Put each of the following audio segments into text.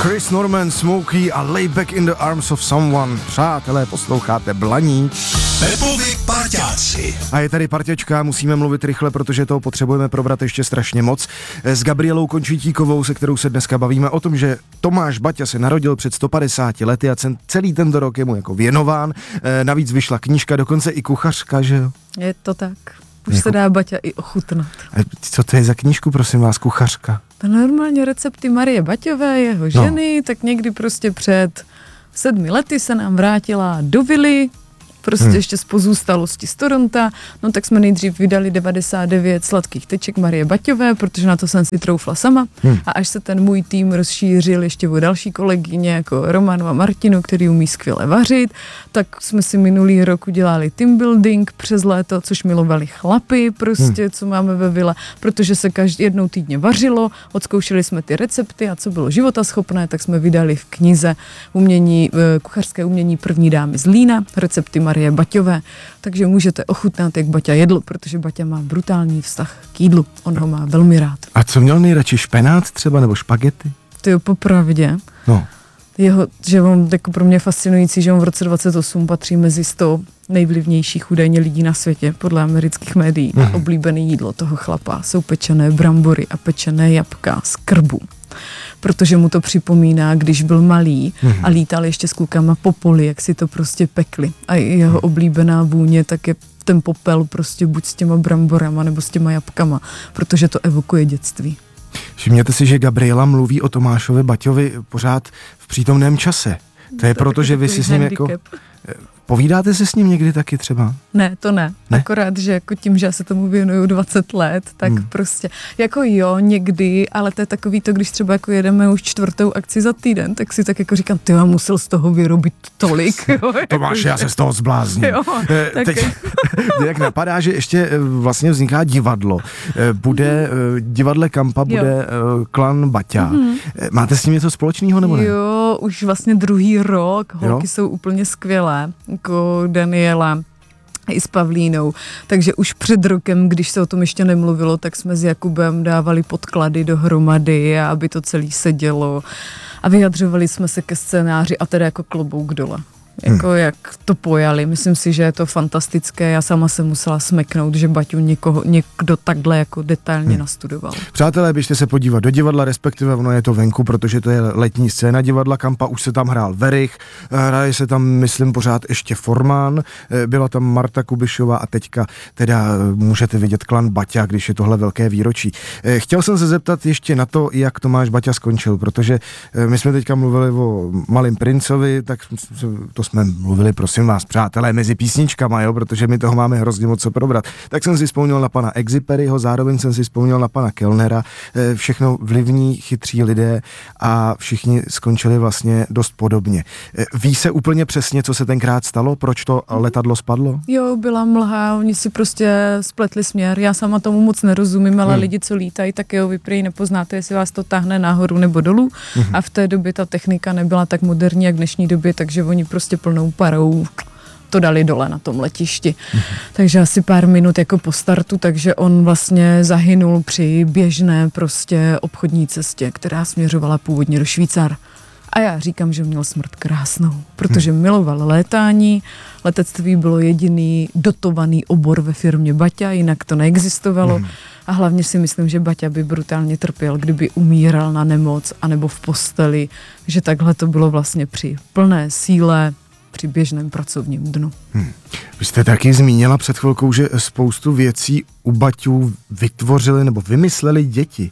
Chris Norman, Smokey a Lay Back in the Arms of Someone. Přátelé, posloucháte Blaník. Pepovi parťáci. A je tady parťačka, musíme mluvit rychle, protože toho potřebujeme probrat ještě strašně moc. S Gabrielou Končítíkovou, se kterou se dneska bavíme o tom, že Tomáš Baťa se narodil před 150 lety a celý tento rok je mu jako věnován. Navíc vyšla knížka, dokonce i kuchařka, že jo? Je to tak. Už se dá Baťa i ochutnat. Co to je za knížku, prosím vás, kuchařka? To normálně recepty Marie Baťové, jeho ženy, tak někdy prostě před 7 lety se nám vrátila do vily, prostě ještě z pozůstalosti z Toronta, no tak jsme nejdřív vydali 99 sladkých teček Marie Baťové, protože na to jsem si troufla sama a až se ten můj tým rozšířil ještě o další kolegyně jako Romanu a Martinu, který umí skvěle vařit, tak jsme si minulý rok udělali team building přes léto, což milovali chlapy prostě, co máme ve vile, protože se jednou týdně vařilo, odzkoušeli jsme ty recepty a co bylo životaschopné, tak jsme vydali v knize kuchařské umění první dámy z Lína, recepty Marie Baťové, takže můžete ochutnat, jak Baťa jedl, protože Baťa má brutální vztah k jídlu, on ho má velmi rád. A co měl nejradši, špenát třeba nebo špagety? To je popravdě. No. Že on jako pro mě fascinující, že on v roce 28 patří mezi 100 nejvlivnějších údajně lidí na světě, podle amerických médií. A oblíbené jídlo toho chlapa jsou pečené brambory a pečené jabka z krbu. Protože mu to připomíná, když byl malý a lítal ještě s klukama po poli, jak si to prostě pekli. A jeho oblíbená vůně tak je ten popel prostě buď s těma bramborama nebo s těma jabkama, protože to evokuje dětství. Všimněte si, že Gabriela mluví o Tomášovi Baťovi pořád v přítomném čase. To je proto, že vy si s ním jako... Povídáte se s ním někdy taky třeba? Ne, to ne. Akorát, že jako tím, že já se tomu věnuju 20 let, tak prostě jako jo, někdy, ale to je takový to, když třeba jako jedeme už 4. akci za týden, tak si tak jako říkám, ty já musel z toho vyrobit tolik. Jo, Tomáš, já se z toho zblázním. Jo, Teď jak napadá, že ještě vlastně vzniká divadlo. Bude divadle Kampa, bude klan Baťa. Máte s ním něco společného nebo ne? Jo, už vlastně 2. rok, holky jsou úplně skvělé. Jako Daniela i s Pavlínou. Takže už před rokem, když se o tom ještě nemluvilo, tak jsme s Jakubem dávali podklady dohromady, aby to celé sedělo a vyjadřovali jsme se ke scénáři a teda jako klobouk dole. Jako jak to pojali. Myslím si, že je to fantastické. Já sama jsem musela smeknout, že Baťu někdo takhle jako detailně nastudoval. Přátelé, běžte se podívat do divadla, respektive ono je to venku, protože to je letní scéna divadla Kampa, už se tam hrál Verich, hraje se tam, myslím, pořád ještě Formán, byla tam Marta Kubišová a teďka teda můžete vidět klan Baťa, když je tohle velké výročí. Chtěl jsem se zeptat ještě na to, jak Tomáš Baťa skončil, protože my jsme teďka mluvili o Malým princovi, tak to jsme mluvili, prosím vás, přátelé, mezi písničkama, jo, protože my toho máme hrozně moc co probrat. Tak jsem si vzpomněl na pana Exuperyho, zároveň jsem si vzpomněl na pana Kellnera, všechno vlivní, chytří lidé a všichni skončili vlastně dost podobně. Ví se úplně přesně, co se tenkrát stalo? Proč to letadlo spadlo? Jo, byla mlha, oni si prostě spletli směr. Já sama tomu moc nerozumím, ale lidi, co lítají, tak jo, vy prý nepoznáte, jestli vás to táhne nahoru nebo dolů. A v té době ta technika nebyla tak moderní, jak v dnešní době, takže oni prostě plnou parou to dali dole na tom letišti. Takže asi pár minut jako po startu, takže on vlastně zahynul při běžné prostě obchodní cestě, která směřovala původně do Švýcar. A já říkám, že měl smrt krásnou, protože miloval létání, letectví bylo jediný dotovaný obor ve firmě Baťa, jinak to neexistovalo. A hlavně si myslím, že Baťa by brutálně trpěl, kdyby umíral na nemoc anebo v posteli, že takhle to bylo vlastně při plné síle, při běžném pracovním dnu. Vy jste taky zmínila před chvilkou, že spoustu věcí u Baťů vytvořili nebo vymysleli děti.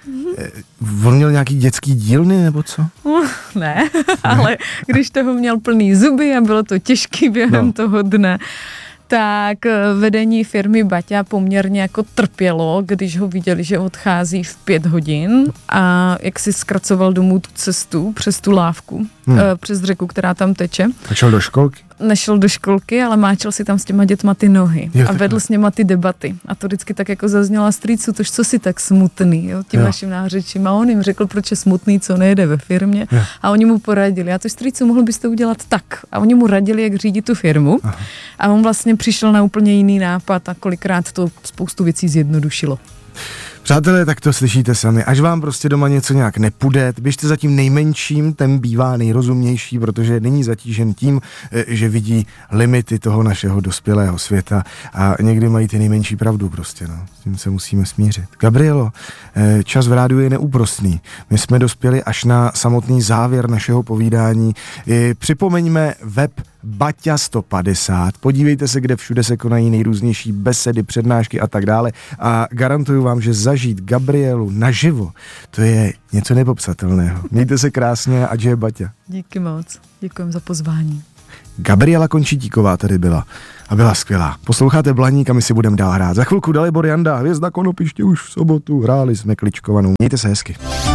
On měl nějaký dětský dílny nebo co? Ne, ale když toho měl plný zuby a bylo to těžký během toho dne, tak vedení firmy Baťa poměrně jako trpělo, když ho viděli, že odchází v 5 hodin a jak si zkracoval domů tu cestu přes tu lávku, přes řeku, která tam teče. A šel do školky? Nešel do školky, ale máčel si tam s těma dětma ty nohy a vedl s něma ty debaty. A to vždycky tak jako zazněla strýcu, tož co si tak smutný, jo, tím vaším nářečím. A on jim řekl, proč je smutný, co nejde ve firmě. A oni mu poradili, a to strýcu, mohl byste udělat tak. A oni mu radili, jak řídit tu firmu. A on vlastně přišel na úplně jiný nápad a kolikrát to spoustu věcí zjednodušilo. Přátelé, tak to slyšíte sami. Až vám prostě doma něco nějak nepůjde, běžte za tím nejmenším, ten bývá nejrozumnější, protože není zatížen tím, že vidí limity toho našeho dospělého světa a někdy mají ty nejmenší pravdu prostě, no. S tím se musíme smířit. Gabrielo, čas v rádiu je neúprosný. My jsme dospěli až na samotný závěr našeho povídání. Připomeňme web Baťa 150. Podívejte se, kde všude se konají nejrůznější besedy, přednášky a tak dále a garantuju vám, že zažít Gabrielu naživo, to je něco nepopsatelného. Mějte se krásně, ať je Baťa. Díky moc. Děkujem za pozvání. Gabriela Končítíková tady byla a byla skvělá. Posloucháte Blaník a my si budeme dál hrát. Za chvilku Dalibor Janda, Hvězda Konopiště už v sobotu, hráli jsme kličkovanou. Mějte se hezky.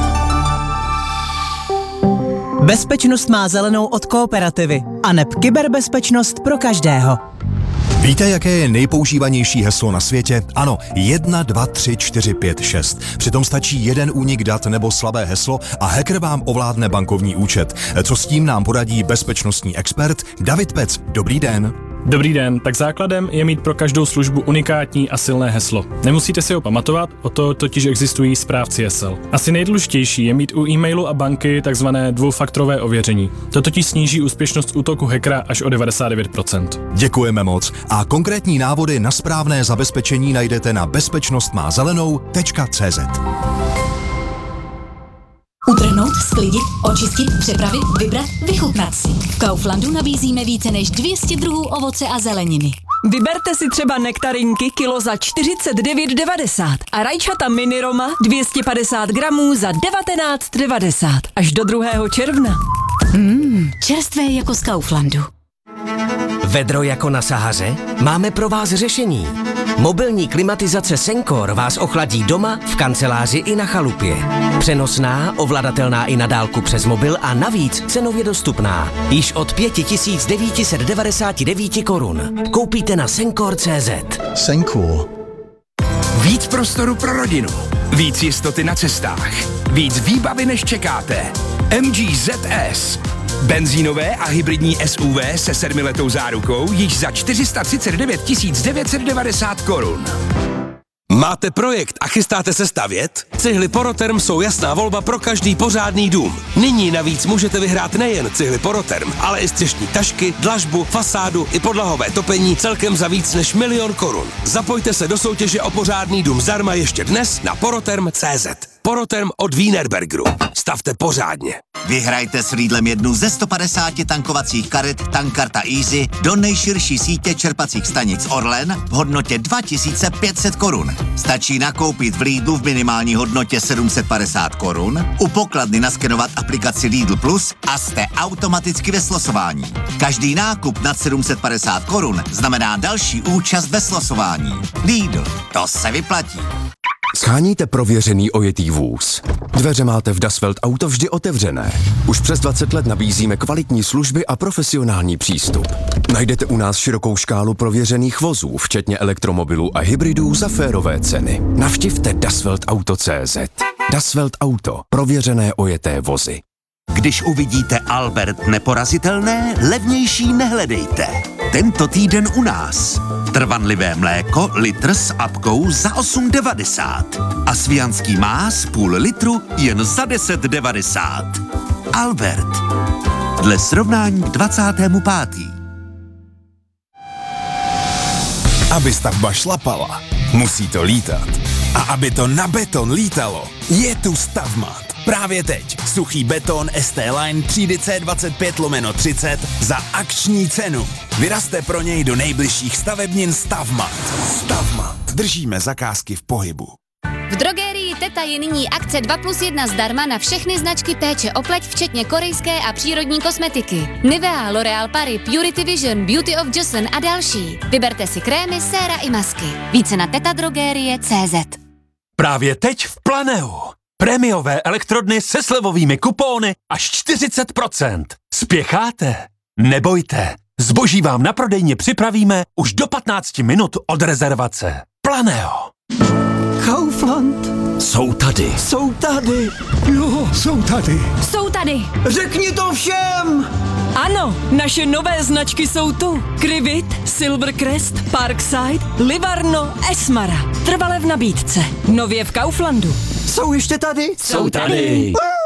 Bezpečnost má zelenou od Kooperativy a neb kyberbezpečnost pro každého. Víte, jaké je nejpoužívanější heslo na světě? Ano, 1, 2, 3, 4, 5, 6. Přitom stačí jeden únik dat nebo slabé heslo a hacker vám ovládne bankovní účet. Co s tím nám poradí bezpečnostní expert David Pec. Dobrý den. Dobrý den, tak základem je mít pro každou službu unikátní a silné heslo. Nemusíte si ho pamatovat, o to totiž existují správci hesel. Asi nejdůležitější je mít u e-mailu a banky takzvané dvoufaktorové ověření. To totiž sníží úspěšnost útoku hackera až o 99%. Děkujeme moc a konkrétní návody na správné zabezpečení najdete na bezpečnostmázelenou.cz. Utrhnout, sklidit, očistit, přepravit, vybrat, vychutnat si. V Kauflandu nabízíme více než 200 druhů ovoce a zeleniny. Vyberte si třeba nektarinky kilo za 49,90 a rajčata mini Roma 250 gramů za 19,90 až do 2. června. Čerstvé jako z Kauflandu. Vedro jako na Sahaře? Máme pro vás řešení. Mobilní klimatizace Sencor vás ochladí doma, v kanceláři i na chalupě. Přenosná, ovladatelná i na dálku přes mobil a navíc cenově dostupná. Již od 5999 korun. Koupíte na Sencor.cz. Sencor. Víc prostoru pro rodinu. Víc jistoty na cestách. Víc výbavy, než čekáte. MG ZS. Benzínové a hybridní SUV se 7letou zárukou již za 439 990 korun. Máte projekt a chystáte se stavět? Cihly Poroterm jsou jasná volba pro každý pořádný dům. Nyní navíc můžete vyhrát nejen cihly Poroterm, ale i střešní tašky, dlažbu, fasádu i podlahové topení celkem za víc než 1 000 000 korun. Zapojte se do soutěže o pořádný dům zdarma ještě dnes na poroterm.cz. Poroterm od Wienerbergeru. Stavte pořádně. Vyhrajte s Lidlem jednu ze 150 tankovacích karet Tankkarta Easy do nejširší sítě čerpacích stanic Orlen v hodnotě 2500 korun. Stačí nakoupit v Lidlu v minimální hodnotě 750 korun, u pokladny naskenovat aplikaci Lidl Plus a jste automaticky ve slosování. Každý nákup nad 750 korun znamená další účast ve slosování. Lidl, to se vyplatí. Sháníte prověřený ojetý vůz? Dveře máte v Das Welt Auto vždy otevřené. Už přes 20 let nabízíme kvalitní služby a profesionální přístup. Najdete u nás širokou škálu prověřených vozů, včetně elektromobilů a hybridů za férové ceny. Navštivte dasweltauto.cz. Das Welt Auto. Prověřené ojeté vozy. Když uvidíte Albert neporazitelné, levnější nehledejte. Tento týden u nás. Trvanlivé mléko, litr s apkou za 8,90. A svijanský más půl litru jen za 10,90. Albert. Dle srovnání k 25. Aby stavba šlapala, musí to lítat. A aby to na beton lítalo, je tu Stavmat. Právě teď suchý beton ST Line třídy C25/30 za akční cenu. Vyrazte pro něj do nejbližších stavebnin Stavmat. Stavmat. Držíme zakázky v pohybu. V drogerii Teta je nyní akce 2+1 zdarma na všechny značky péče o pleť, včetně korejské a přírodní kosmetiky. Nivea, L'Oréal Paris, Purity Vision, Beauty of Joseon a další. Vyberte si krémy, séra i masky. Více na tetadrogerie.cz. Právě teď v Planeu. Prémiové elektrodny se slevovými kupóny až 40%. Spěcháte? Nebojte. Zboží vám na prodejně připravíme už do 15 minut od rezervace. Planeo. Kaufland. Jsou tady. Jsou tady. Jo, jsou tady. Jsou tady. Řekni to všem. Ano, naše nové značky jsou tu. Krivit, Silvercrest, Parkside, Livarno, Esmara. Trvale v nabídce. Nově v Kauflandu. Jsou ještě tady? Jsou tady.